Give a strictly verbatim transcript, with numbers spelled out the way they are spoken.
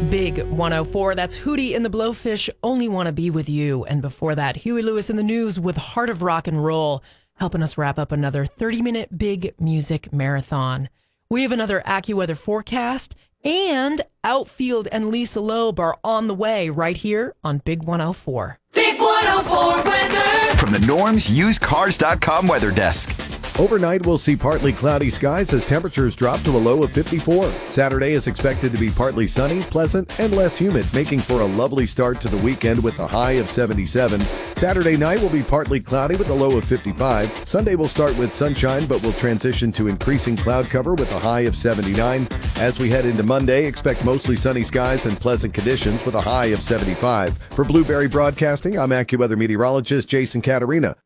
Big one oh four, that's Hootie and the Blowfish, Only Wanna Be With You. And before that, Huey Lewis in the News with Heart of Rock and Roll, helping us wrap up another thirty-minute big music marathon. We have another AccuWeather forecast, and Outfield and Lisa Loeb are on the way right here on Big one oh four. Big one oh four weather. From the Norm's Used Cars dot com weather desk. Overnight, we'll see partly cloudy skies as temperatures drop to a low of fifty-four. Saturday is expected to be partly sunny, pleasant, and less humid, making for a lovely start to the weekend with a high of seventy-seven. Saturday night will be partly cloudy with a low of fifty-five. Sunday will start with sunshine, but will transition to increasing cloud cover with a high of seventy-nine. As we head into Monday, expect mostly sunny skies and pleasant conditions with a high of seventy-five. For Blueberry Broadcasting, I'm AccuWeather meteorologist Jason Caterina.